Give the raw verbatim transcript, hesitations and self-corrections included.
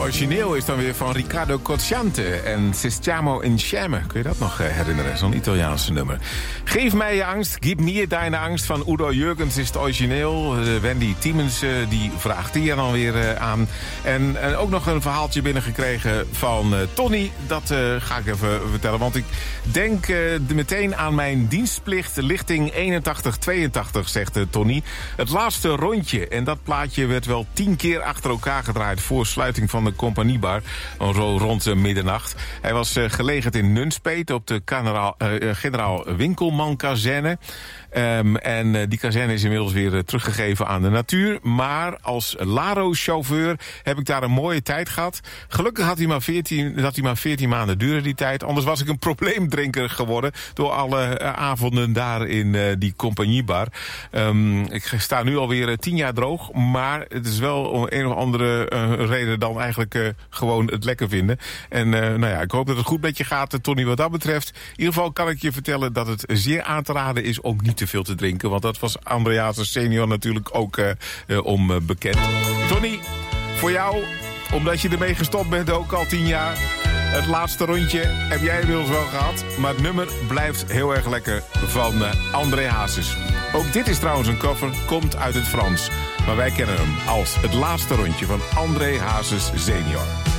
origineel is dan weer van Riccardo Cocciante en Sistemo Insieme. Kun je dat nog herinneren? Zo'n Italiaanse nummer. Geef mij je angst, gib mir deine angst van Udo Jürgens is het origineel. Uh, Wendy Tiemens uh, die vraagt hier dan weer uh, aan. En uh, ook nog een verhaaltje binnengekregen van uh, Tony. Dat uh, ga ik even vertellen, want ik denk uh, meteen aan mijn dienstplicht. Lichting eenentachtig tweeëntachtig, zegt uh, Tony. Het laatste rondje. En dat plaatje werd wel tien keer achter elkaar gedraaid voor sluiting van de compagniebar. Zo rond uh, middernacht. Hij was uh, gelegerd in Nunspeet op de generaal, uh, generaal Winkelman kazerne. Um, en uh, die kazerne is inmiddels weer uh, teruggegeven aan de natuur. Maar als Laro-chauffeur heb ik daar een mooie tijd gehad. Gelukkig had hij maar veertien, dat hij maar veertien maanden duurde die tijd. Anders was ik een probleemdrinker geworden door alle uh, avonden daar in uh, die compagniebar. Um, ik sta nu alweer uh, tien jaar droog. Maar het is wel om een of andere uh, reden dan eigenlijk uh, gewoon het lekker vinden. En uh, nou ja, ik hoop dat het goed met je gaat, Tony, wat dat betreft. In ieder geval kan ik je vertellen dat het zeer aan te raden is ook niet te veel te drinken. Want dat was Andreas senior natuurlijk ook uh, uh, om uh, bekend. Tony, voor jou, omdat je ermee gestopt bent, ook al tien jaar. Het laatste rondje heb jij inmiddels wel gehad. Maar het nummer blijft heel erg lekker van uh, André Hazes. Ook dit is trouwens een cover, komt uit het Frans. Maar wij kennen hem als het laatste rondje van André Hazes senior.